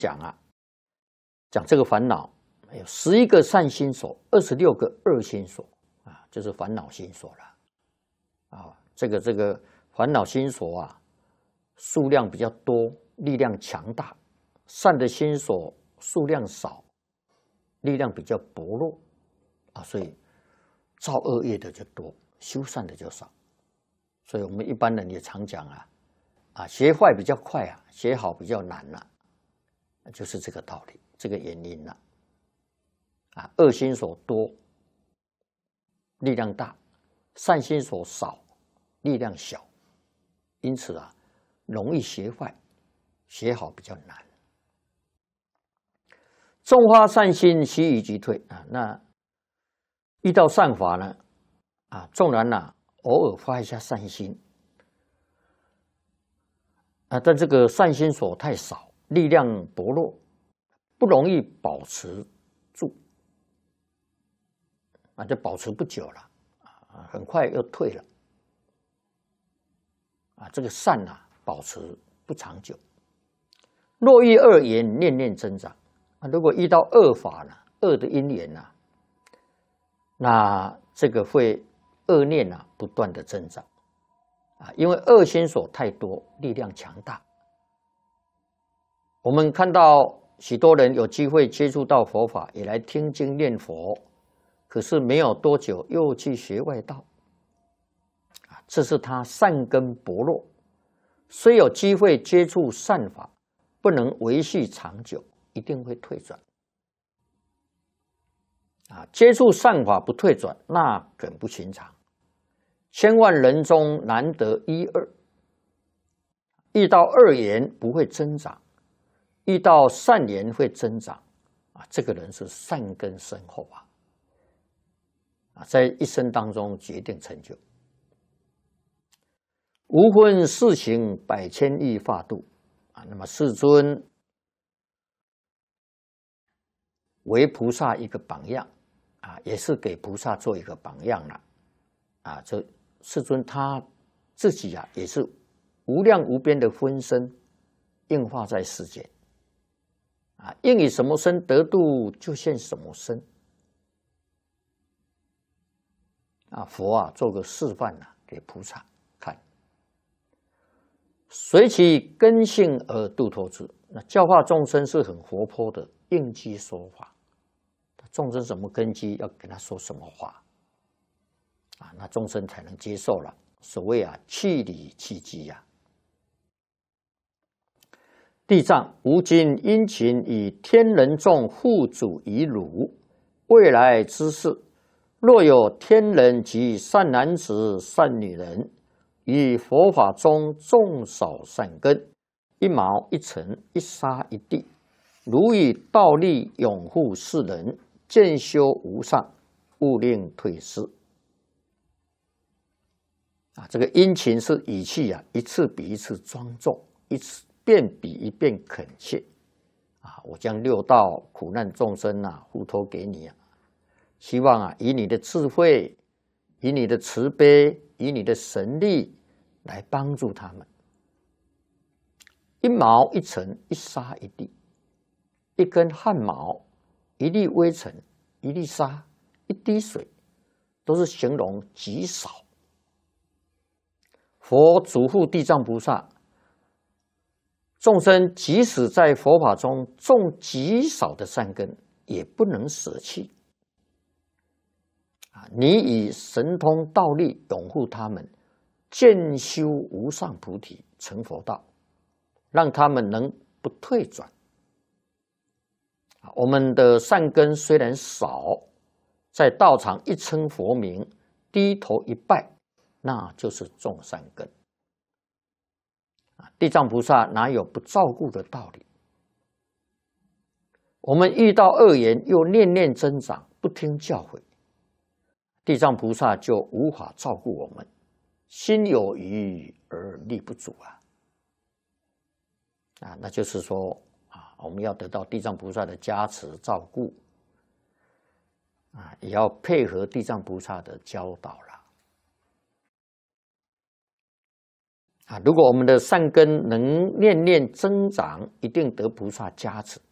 讲这个烦恼有11个善心所，26个恶心所啊，就是烦恼心所了啊。这个烦恼心所啊，数量比较多，力量强大；善的心所数量少，力量比较薄弱啊，所以造恶业的就多，修善的就少。所以我们一般人也常讲学坏比较快学好比较难就是这个道理，这个原因恶心所多，力量大；善心所少，力量小。因此容易学坏，学好比较难。种发善心，须臾即退那遇到善法呢纵然偶尔发一下善心但这个善心所太少，力量薄弱，不容易保持住就保持不久了很快又退了这个善保持不长久。若遇恶缘，念念增长如果遇到恶法呢，恶的因缘那这个会恶念不断的增长因为恶心所太多，力量强大。我们看到许多人有机会接触到佛法，也来听经念佛，可是没有多久又去学外道这是他善根薄弱，虽有机会接触善法，不能维系长久，一定会退转接触善法不退转，那梗不寻常。千万人中难得一二，遇到恶缘不会增长，遇到善缘会增长这个人是善根深厚在一生当中决定成就。无分世情，百千亿化度那么世尊为菩萨一个榜样也是给菩萨做一个榜样了这世尊他自己也是无量无边的分身应化在世间应以什么身得度，就现什么身佛做个示范给菩萨看，随其根性而度脱之。那教化众生是很活泼的，应机说法。众生什么根基，要跟他说什么话那众生才能接受了。所谓气理气机地藏吾今殷勤以天人众护主以汝，未来之世，若有天人及善男子善女人，于佛法中种少善根，一毛一尘一沙一地，如以道力拥护世人，渐修无上，勿令退失这个殷勤是语气一次比一次庄重，一次遍比一遍恳切我将六道苦难众生付托给你希望以你的智慧，以你的慈悲，以你的神力来帮助他们。一毛一尘一沙一地，一根汗毛，一粒微尘，一粒沙，一滴水，都是形容极少。佛嘱咐地藏菩萨，众生即使在佛法中种极少的善根，也不能舍弃你以神通道力拥护他们，渐修无上菩提，成佛道，让他们能不退转我们的善根虽然少，在道场一称佛名，低头一拜，那就是种善根地藏菩萨哪有不照顾的道理？我们遇到恶缘又念念增长，不听教诲，地藏菩萨就无法照顾我们，心有余而力不足那就是说我们要得到地藏菩萨的加持照顾也要配合地藏菩萨的教导了啊，如果我们的善根能念念增长，一定得菩萨加持。